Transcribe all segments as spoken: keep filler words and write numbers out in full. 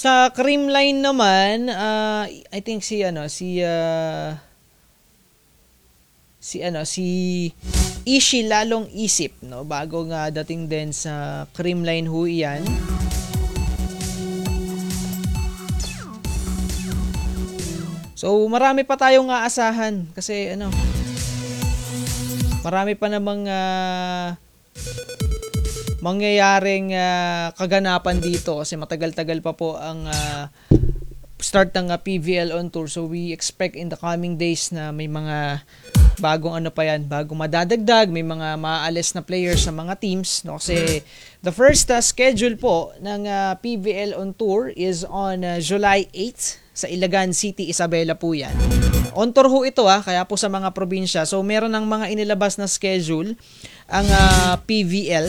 Sa Creamline naman, uh, I think si ano, si uh, si ano, si Ishi lalong isip, no, bago nga dating din sa Creamline ho yan. So marami pa tayong aasahan kasi ano, marami pa namang uh, mangyayaring uh, kaganapan dito kasi matagal-tagal pa po ang uh, start ng uh, P V L on Tour. So we expect in the coming days na may mga bagong ano pa yan, bagong madadagdag, may mga maaalis na players sa mga teams, no? Kasi the first uh, schedule po ng uh, P V L on Tour is on uh, July eighth sa Ilagan City, Isabela po yan. On tour ho ito ha, kaya po sa mga probinsya. So meron ng mga inilabas na schedule ang uh, P V L.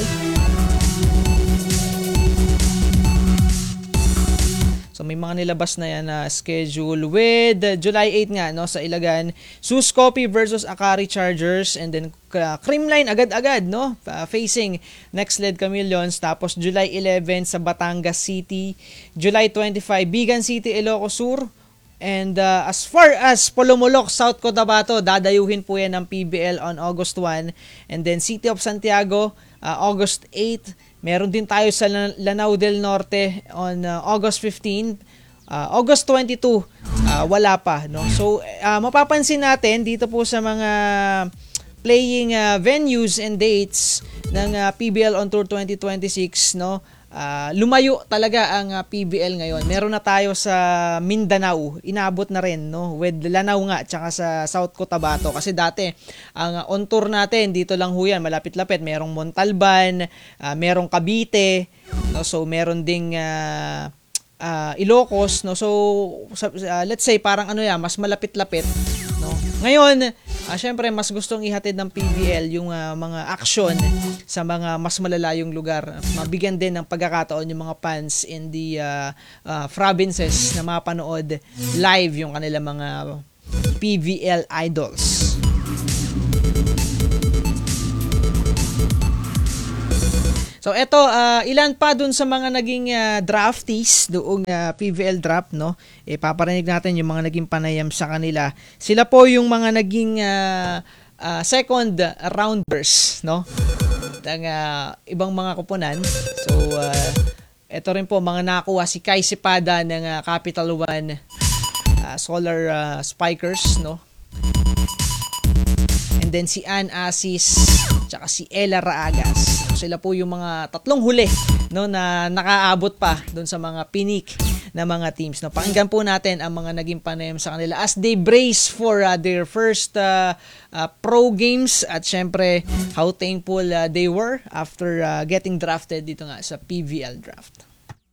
So may mga nilabas na yan na uh, schedule with uh, July eighth nga, no, sa Ilagan, Suscopi versus Akari Chargers, and then uh, Creamline agad-agad, no, uh, facing Next Led Chameleons. Tapos July eleventh sa Batangas City, July twenty-fifth Bigan City, Ilocos Sur, and uh, as far as Polomolok, South Cotabato, dadayuhin po yan ng P B L on August first, and then City of Santiago, uh, August eighth. Meron din tayo sa Lanao del Norte on uh, August fifteenth. Uh, August twenty-second, uh, wala pa, no? So, uh, mapapansin natin dito po sa mga playing uh, venues and dates ng uh, P B L on Tour twenty twenty-six, no? Uh, lumayo talaga ang uh, P B L ngayon. Meron na tayo sa Mindanao, inabot na rin, no, with Lanao nga tsaka sa South Cotabato, kasi dati ang uh, on tour natin dito lang ho yan, malapit-lapit. Merong Montalban, uh, merong Cavite, no, so meron ding uh, uh, Ilocos, no, so uh, let's say parang ano yan, mas malapit-lapit, no. Ngayon, uh, syempre mas gustong ihatid ng P B L yung uh, mga action sa mga mas malalayong lugar. Mabigyan din ng pagkakataon yung mga fans in the uh, uh, provinces na mapanood live yung kanilang mga P V L idols. So eto, uh, ilan pa dun sa mga naging uh, draftees doong uh, P V L draft, no? Eh, paparinig natin yung mga naging panayam sa kanila. Sila po yung mga naging uh, uh, second rounders, no? Ng uh, ibang mga kupunan. So uh, eto rin po mga nakuha si Kai Sipada ng uh, Capital One uh, Solar uh, Spikers, no? And then si Ann Asis tsaka si Ella Raagas. So, sila po yung mga tatlong huli, no, na nakaabot pa doon sa mga pinik na mga teams, no. Pakinggan po natin ang mga naging panayam sa kanila as they brace for uh, their first uh, uh, pro games, at syempre how thankful uh, they were after uh, getting drafted dito nga sa P V L draft.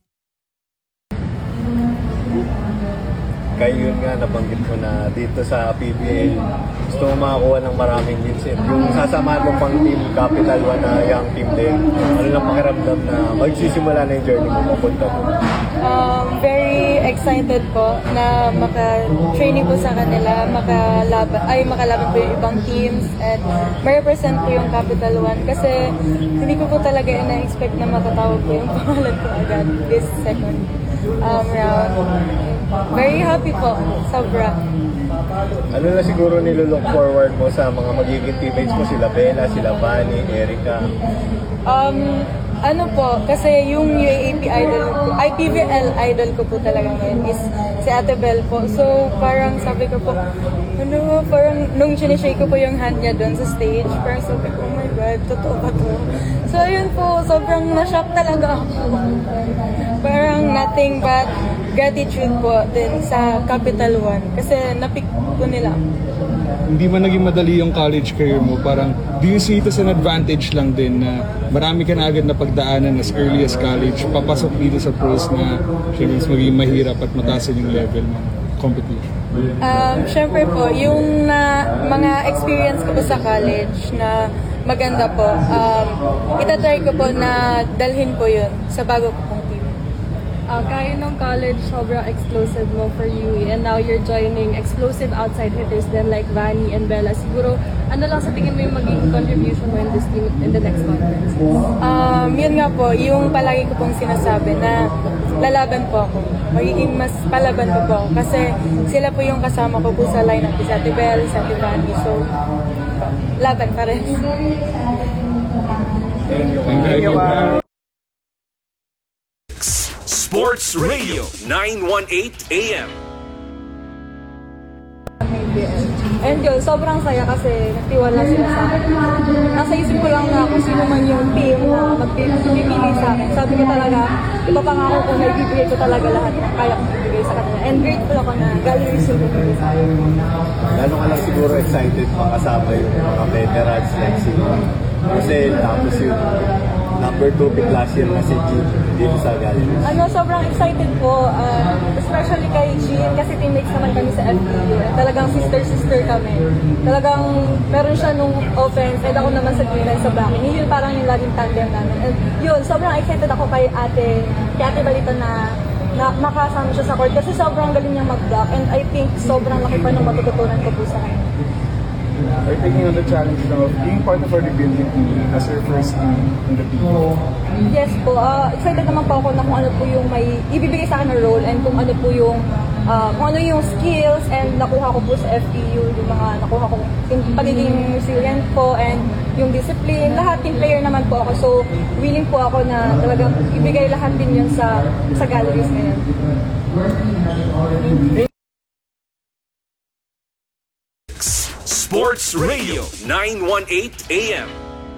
Kaya yun nga, nabanggit ko na dito sa P B L, gusto mo makakuha ng maraming wins. Yung sasama mo pang team, Capital One na young team din, ano lang pakiramdam na magsisimula na yung journey mo papunta mo? Um, very excited po na maka-training po sa kanila, makalaban, ay makalaban po yung ibang teams, at ma-represent po yung Capital One, kasi hindi ko po talaga ina-expect na matatawag po yung pangalan ko agad this second um, round. Very happy po, sobra. Ano na siguro nilo-look forward mo sa mga magiging teammates mo, sila Bella, sila Vani, Erica? Um, ano po, kasi yung U A A P idol, I P V L idol ko po talaga ngayon is si Ate Bell po. So parang sabi ko po, ano, parang nung sinishake ko po yung hand niya doon sa stage, parang sabi ko, oh my God, totoo ba to? So yun po, sobrang na-shock talaga ako. Parang nothing but gratitude po din sa Capital One kasi napick po nila. Hindi man naging madali yung college career mo, parang do you see it as an advantage lang din na marami ka na agad na pagdaanan as early as college, papasok dito sa pros na syempre mas magiging mahirap at mataasan yung level ng competition? Um, syempre po, yung na, mga experience ko po sa college na maganda po, um, itatry ko po na dalhin po yun sa bago ko pong team. Uh, kaya nung college, sobrang explosive mo for U A, and now you're joining explosive outside hitters then like Vanny and Bella. Siguro, ano lang sa tingin mo yung magiging contribution mo in this team in the next conference? Um, yun nga po, yung palagi ko pong sinasabi na lalaban po ako. Magiging mas palaban po po ako. Kasi sila po yung kasama ko po sa lineup. Si Ate Bella, si Ate Vanny. So, laban pa rin. Thank you. Sports Radio nine eighteen A M. And yun, sobrang saya kasi nagtiwala sila sa akin. Nasa isip ko lang na kung sino man yung team na magpipili sa akin. Sabi ko talaga, ipapangako ko na ibibigay ko talaga lahat na kaya kong ibigay sa kanila. And grateful ako na galleries yung ibigay sa akin. Lalo ka lang siguro excited makasama yung mga veterans like si Jose, tapos yung number two pick last year na si Jude dito sa galleries. Ano, sobrang excited po, uh, especially kay Jean kasi teammates naman kami sa F P U. And talagang sister-sister kami. Talagang meron siya nung offense and ako naman sa defense sa backing. Yun yung parang yung laging tandem namin. And yun, sobrang excited ako kay ate, kay ate Balita na na makasama siya sa court kasi sobrang galing niyang mag-block and I think sobrang laki pa ng matututunan ko po sa kanya. Are you taking on the challenge now of being part of our rebuilding team as your first team in the team? Yes po, uh, excited naman po ako na kung ano po yung may ibibigay sa akin na role and kung ano po yung uh, kung ano yung skills and nakuha ko po sa F P U, yung mga nakuha ko yung pagiging resilient po and yung discipline, lahat team player naman po ako. So, willing po ako na talagang ibigay lahat din yun sa sa galleries ngayon. Sports Radio nine eighteen A M.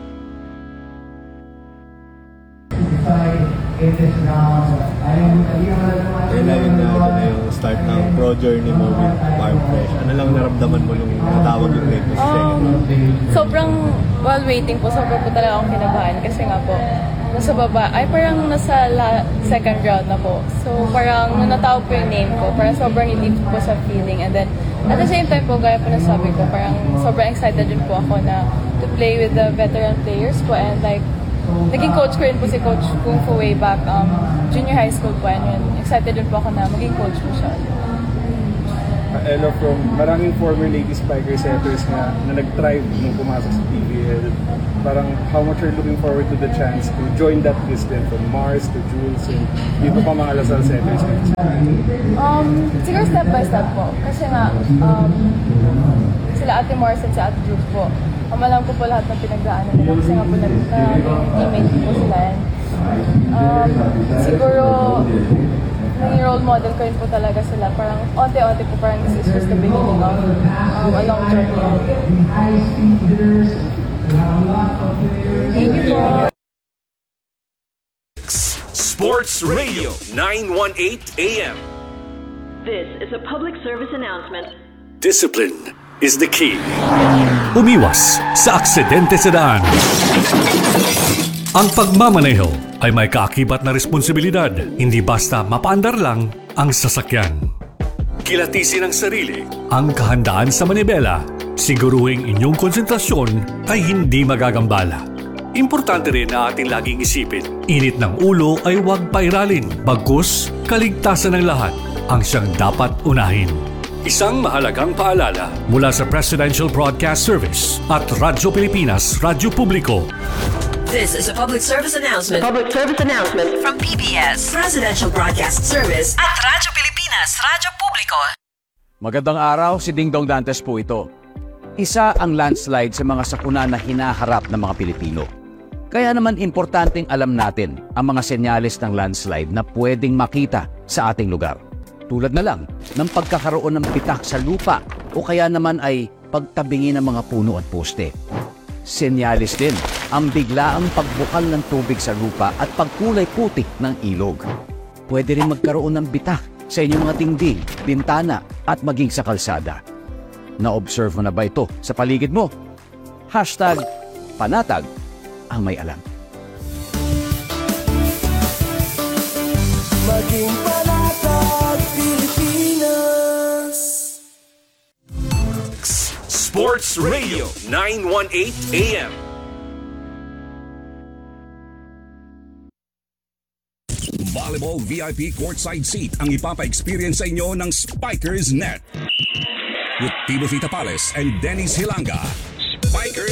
Kaya na yun na, yun na yung start ng pro journey mo with Farm Fresh. Ano lang naramdaman mo nung natawag yung name mo sa second round? Sobrang, while waiting po, sobrang po talaga akong kinabahan kasi nga po, nasa baba, ay parang nasa la, second round na po. So parang nung natawag po yung name ko, parang sobrang relief po sa feeling. And then, at the same time po, gaya po nasabi ko, parang sobrang excited din po ako na to play with the veteran players po. And like, naging coach ko rin po si Coach Kung Fu way back um, junior high school po. And yun, excited din po ako na maging coach po siya. Ella, from maraming former Lady Spikers setters nga na nag-thrive nung pumasok sa P B L, parang how much are you looking forward to the chance to join that list then from Mars to Jules and dito pa mga Lasal setters? Um, siguro step by step po. Kasi nga, um, sila Ate Mars at si Ate Jules po. Um, alam ko po lahat ng pinagdaanan nila kasi nga po naging teammate po sila. Um, siguro, naging role model ko rin po talaga sila. Parang onti-onti po, parang this is just the beginning of um, a long journey. Thank you po. Sports Radio nine eighteen A M. This is a public service announcement. Discipline is the key. Umiwas sa aksidente sa daan. Ang pagmamaneho ay may kaakibat na responsibilidad, hindi basta mapaandar lang ang sasakyan. Kilatisin ang sarili, ang kahandaan sa manibela, siguruhing inyong konsentrasyon ay hindi magagambala. Importante rin na ating laging isipin, init ng ulo ay huwag pairalin, bagkus kaligtasan ng lahat ang siyang dapat unahin. Isang mahalagang paalala mula sa Presidential Broadcast Service at Radyo Pilipinas, Radyo Publiko. This is a public service announcement. Public service announcement from P B S, Presidential Broadcast Service at Radyo Pilipinas, Radyo Publiko. Magandang araw, si Dingdong Dantes po ito. Isa ang landslide sa mga sakuna na hinaharap ng mga Pilipino. Kaya naman importanteng alam natin ang mga senyales ng landslide na pwedeng makita sa ating lugar. Tulad na lang ng pagkakaroon ng pitak sa lupa o kaya naman ay pagtabingi ng mga puno at poste. Senyales din ang biglaang pagbukal ng tubig sa lupa at pagkulay putik ng ilog. Pwede rin magkaroon ng bitak sa inyong mga dingding, bintana at maging sa kalsada. Na-observe mo na ba ito sa paligid mo? Hashtag panatag ang may alam. Maging panatag Pilipinas. Sports Radio nine eighteen A M. Volleyball V I P courtside seat ang ipapa-experience sa inyo ng Spikers Net. With Timothy Tapales and Dennis Hilanga. Spikers